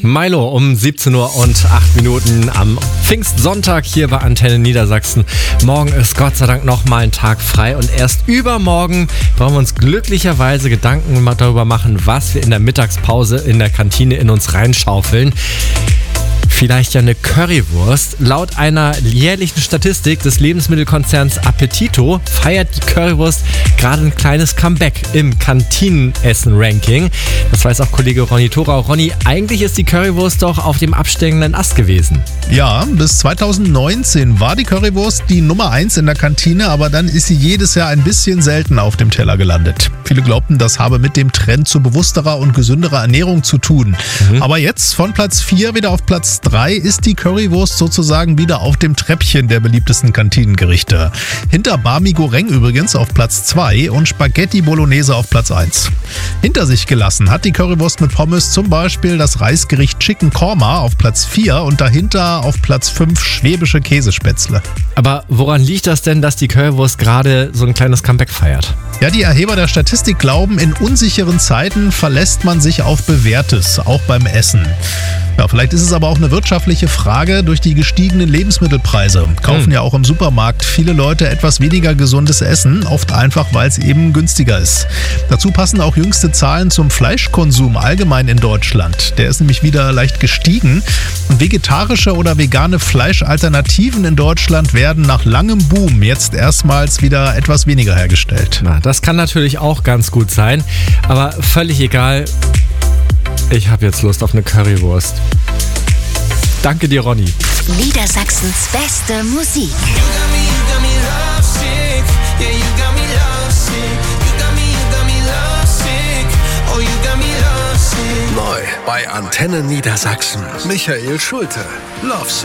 Milo um 17 Uhr und 8 Minuten am Pfingstsonntag hier bei Antenne Niedersachsen. Morgen ist Gott sei Dank nochmal ein Tag frei und erst übermorgen brauchen wir uns glücklicherweise Gedanken darüber machen, was wir in der Mittagspause in der Kantine in uns reinschaufeln. Vielleicht ja eine Currywurst. Laut einer jährlichen Statistik des Lebensmittelkonzerns Appetito feiert die Currywurst gerade ein kleines Comeback im Kantinenessen-Ranking. Das weiß auch Kollege Ronny Thorau. Ronny, eigentlich ist die Currywurst doch auf dem absteigenden Ast gewesen. Ja, bis 2019 war die Currywurst die Nummer 1 in der Kantine, aber dann ist sie jedes Jahr ein bisschen seltener auf dem Teller gelandet. Viele glaubten, das habe mit dem Trend zu bewussterer und gesünderer Ernährung zu tun. Aber jetzt von Platz 4 wieder auf Platz 3 ist die Currywurst sozusagen wieder auf dem Treppchen der beliebtesten Kantinengerichte. Hinter Barmi Goreng übrigens auf Platz 2 und Spaghetti Bolognese auf Platz 1. Hinter sich gelassen hat die Currywurst mit Pommes zum Beispiel das Reisgericht Chicken Korma auf Platz 4 und dahinter auf Platz 5 schwäbische Käsespätzle. Aber woran liegt das denn, dass die Currywurst gerade so ein kleines Comeback feiert? Ja, die Erheber der Statistik glauben, in unsicheren Zeiten verlässt man sich auf Bewährtes, auch beim Essen. Ja, vielleicht ist es aber auch eine wirtschaftliche Frage. Durch die gestiegenen Lebensmittelpreise kaufen ja auch im Supermarkt viele Leute etwas weniger gesundes Essen, oft einfach, weil es eben günstiger ist. Dazu passen auch jüngste Zahlen zum Fleischkonsum allgemein in Deutschland. Der ist nämlich wieder leicht gestiegen. Und vegetarische oder vegane Fleischalternativen in Deutschland werden nach langem Boom jetzt erstmals wieder etwas weniger hergestellt. Na, das kann natürlich auch ganz gut sein, aber völlig egal. Ich habe jetzt Lust auf eine Currywurst. Danke dir, Ronny. Niedersachsens beste Musik. Neu bei Antenne Niedersachsen. Michael Schulte. Love Sick.